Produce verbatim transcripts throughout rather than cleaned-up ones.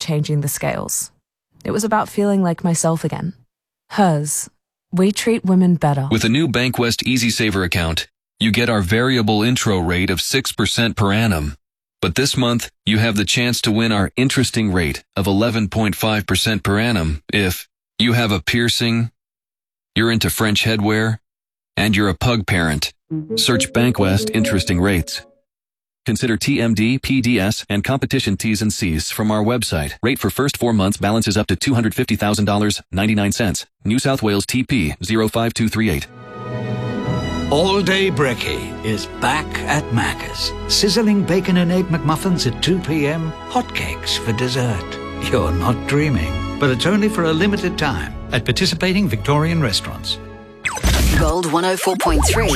changing the scales. It was about feeling like myself again. Hers. We treat women better. With a new Bankwest Easy Saver account, you get our variable intro rate of six percent per annum. But this month, you have the chance to win our interesting rate of eleven point five percent per annum if you have a piercing, you're into French headwear, and you're a pug parent. Search Bankwest Interesting Rates. Consider T M D, P D S, and competition T's and C's from our website. Rate for first four months balances up to two hundred fifty thousand dollars and ninety-nine cents. New South Wales T P zero five two three eight. All Day Brekkie is back at Macca's. Sizzling bacon and egg McMuffins at two p.m. Hotcakes for dessert. You're not dreaming, but it's only for a limited time at participating Victorian restaurants. Gold one oh four point three.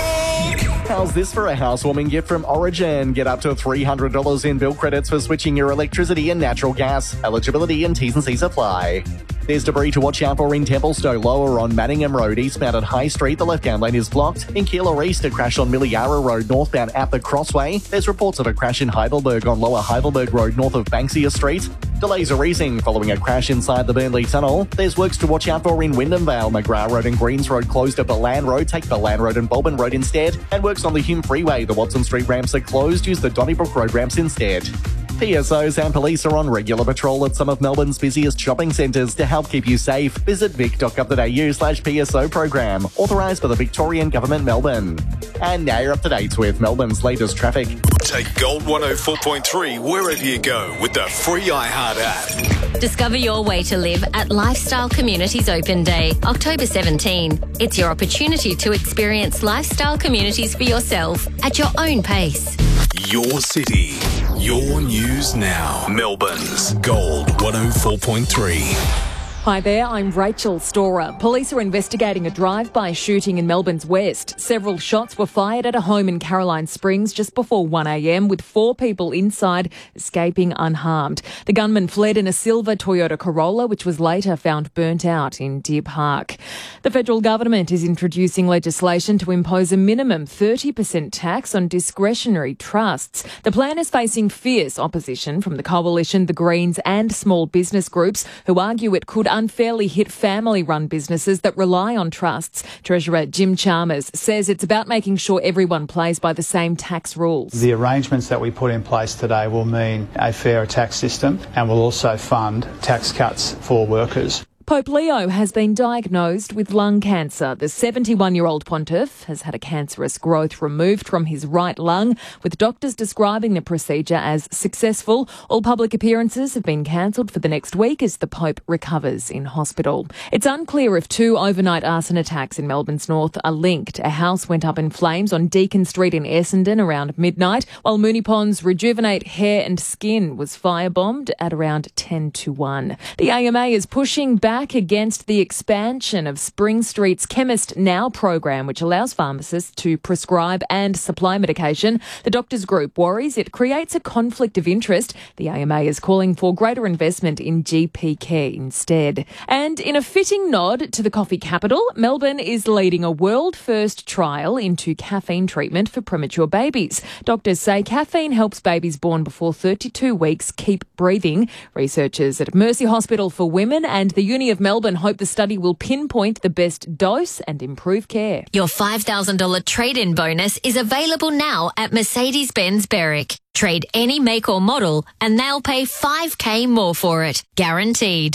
How's this for a housewarming gift from Origin? Get up to three hundred dollars in bill credits for switching your electricity and natural gas. Eligibility and T's and C's apply. There's debris to watch out for in Templestowe lower on Manningham Road, eastbound at High Street. The left-hand lane is blocked. In Keilor East, a crash on Miliara Road, northbound at the Crossway. There's reports of a crash in Heidelberg on Lower Heidelberg Road, north of Banksia Street. Delays are easing following a crash inside the Burnley Tunnel. There's works to watch out for in Wyndham Vale. McGrath Road and Greens Road closed at Balan Road. Take Balan Road and Bulbin Road instead. And works on the Hume Freeway. The Watson Street ramps are closed. Use the Donnybrook Road ramps instead. P S Os and police are on regular patrol at some of Melbourne's busiest shopping centres to help keep you safe. Visit vic.gov.au slash PSO program, authorised by the Victorian Government, Melbourne. And now you're up to date with Melbourne's latest traffic. Take Gold one oh four point three wherever you go with the free iHeart app. Discover your way to live at Lifestyle Communities Open Day, October seventeenth. It's your opportunity to experience lifestyle communities for yourself at your own pace. Your city, your news now. Melbourne's Gold one oh four point three. Hi there, I'm Rachel Storer. Police are investigating a drive-by shooting in Melbourne's West. Several shots were fired at a home in Caroline Springs just before one a.m, with four people inside escaping unharmed. The gunman fled in a silver Toyota Corolla, which was later found burnt out in Deer Park. The federal government is introducing legislation to impose a minimum thirty percent tax on discretionary trusts. The plan is facing fierce opposition from the Coalition, the Greens and small business groups, who argue it could unfairly hit family-run businesses that rely on trusts. Treasurer Jim Chalmers says it's about making sure everyone plays by the same tax rules. The arrangements that we put in place today will mean a fairer tax system and will also fund tax cuts for workers. Pope Leo has been diagnosed with lung cancer. The seventy-one-year-old pontiff has had a cancerous growth removed from his right lung, with doctors describing the procedure as successful. All public appearances have been cancelled for the next week as the Pope recovers in hospital. It's unclear if two overnight arson attacks in Melbourne's north are linked. A house went up in flames on Deacon Street in Essendon around midnight, while Moonee Ponds Rejuvenate Hair and Skin was firebombed at around ten to one. The A M A is pushing back against the expansion of Spring Street's Chemist Now program, which allows pharmacists to prescribe and supply medication. The doctors' group worries it creates a conflict of interest. The A M A is calling for greater investment in G P care instead. And in a fitting nod to the coffee capital, Melbourne is leading a world-first trial into caffeine treatment for premature babies. Doctors say caffeine helps babies born before thirty-two weeks keep breathing. Researchers at Mercy Hospital for Women and the Uni of Melbourne hope the study will pinpoint the best dose and improve care. Your five thousand dollars trade-in bonus is available now at Mercedes-Benz Berwick. Trade any make or model and they'll pay five K more for it. Guaranteed.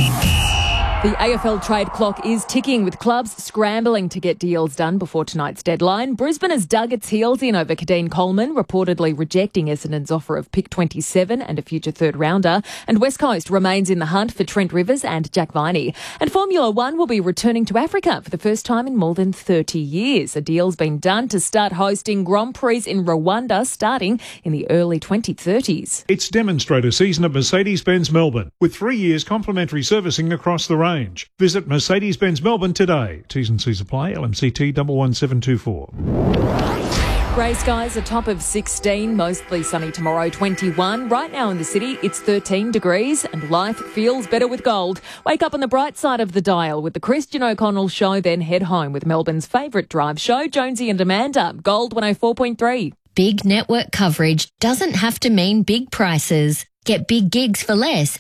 The A F L trade clock is ticking, with clubs scrambling to get deals done before tonight's deadline. Brisbane has dug its heels in over Kadeen Coleman, reportedly rejecting Essendon's offer of pick twenty-seven and a future third rounder. And West Coast remains in the hunt for Trent Rivers and Jack Viney. And Formula One will be returning to Africa for the first time in more than thirty years. A deal's been done to start hosting Grand Prix in Rwanda starting in the early twenty thirties. It's demonstrator season at Mercedes-Benz Melbourne, with three years complimentary servicing across the range. Visit Mercedes-Benz Melbourne today. T's and C's apply. L M C T one one seven two four. Grey skies, a top of sixteen, mostly sunny tomorrow, twenty-one. Right now in the city, it's thirteen degrees and life feels better with gold. Wake up on the bright side of the dial with the Christian O'Connell Show, then head home with Melbourne's favourite drive show, Jonesy and Amanda. Gold one oh four point three. Big network coverage doesn't have to mean big prices. Get big gigs for less